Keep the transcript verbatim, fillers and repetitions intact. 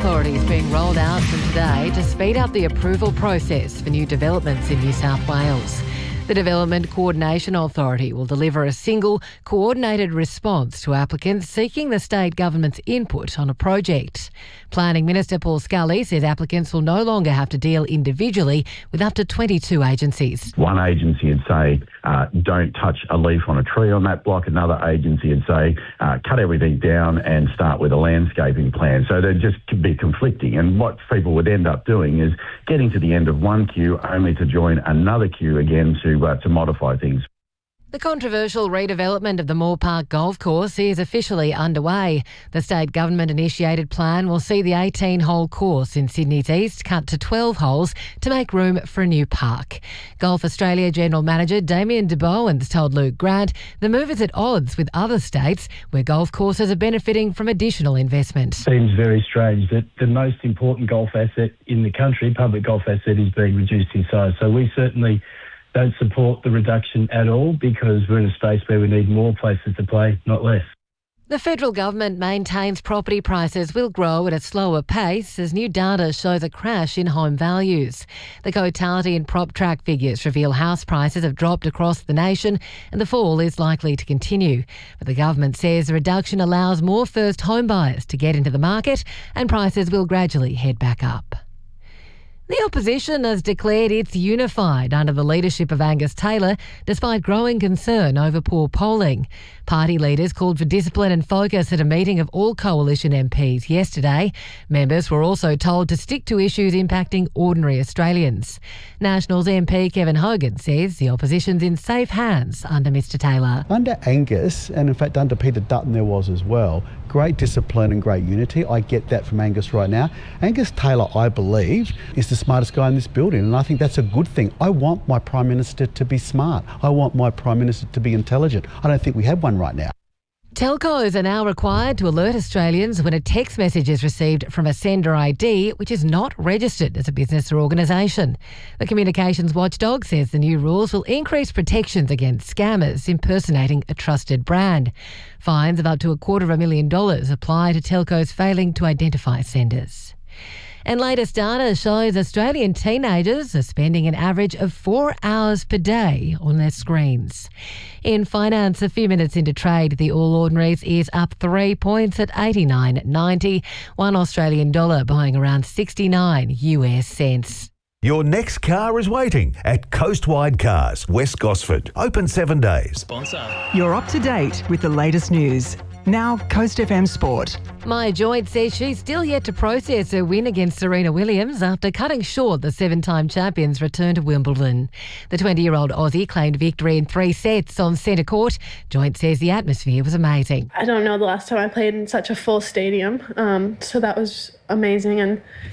authority is being rolled out from today to speed up the approval process for new developments in New South Wales. The Development Coordination Authority will deliver a single, coordinated response to applicants seeking the state government's input on a project. Planning Minister Paul Scully says applicants will no longer have to deal individually with up to twenty-two agencies. One agency would say, uh, don't touch a leaf on a tree on that block. Another agency would say, uh, cut everything down and start with a landscaping plan. So they'd just be conflicting. And what people would end up doing is getting to the end of one queue only to join another queue again to Uh, to modify things. The controversial redevelopment of the Moore Park Golf Course is officially underway. The state government-initiated plan will see the eighteen-hole course in Sydney's east cut to twelve holes to make room for a new park. Golf Australia General Manager Damien de Bowens told Luke Grant the move is at odds with other states where golf courses are benefiting from additional investment. Seems very strange that the most important golf asset in the country, public golf asset, is being reduced in size. So we certainly don't support the reduction at all because we're in a space where we need more places to play, not less. The federal government maintains property prices will grow at a slower pace as new data shows a crash in home values. The Cotality and PropTrack figures reveal house prices have dropped across the nation and the fall is likely to continue. But the government says the reduction allows more first home buyers to get into the market and prices will gradually head back up. The opposition has declared it's unified under the leadership of Angus Taylor, despite growing concern over poor polling. Party leaders called for discipline and focus at a meeting of all coalition M Ps yesterday. Members were also told to stick to issues impacting ordinary Australians. Nationals M P Kevin Hogan says the opposition's in safe hands under Mr Taylor. Under Angus, and in fact under Peter Dutton there was as well, great discipline and great unity. I get that from Angus right now. Angus Taylor, I believe, is the smartest guy in this building, and I think that's a good thing. I want my Prime Minister to be smart. I want my Prime Minister to be intelligent. I don't think we have one right now. Telcos are now required to alert Australians when a text message is received from a sender I D which is not registered as a business or organisation. The communications watchdog says the new rules will increase protections against scammers impersonating a trusted brand. Fines of up to a quarter of a million dollars apply to telcos failing to identify senders. And latest data shows Australian teenagers are spending an average of four hours per day on their screens. In finance, a few minutes into trade, the All Ordinaries is up three points at eighty-nine ninety. One Australian dollar buying around sixty-nine U S cents. Your next car is waiting at Coastwide Cars, West Gosford. Open seven days. Sponsor. You're up to date with the latest news. Now, Coast F M Sport. Maya Joyce says she's still yet to process her win against Serena Williams after cutting short the seven-time champion's return to Wimbledon. The twenty-year-old Aussie claimed victory in three sets on centre court. Joyce says the atmosphere was amazing. I don't know the last time I played in such a full stadium, um, so that was amazing. And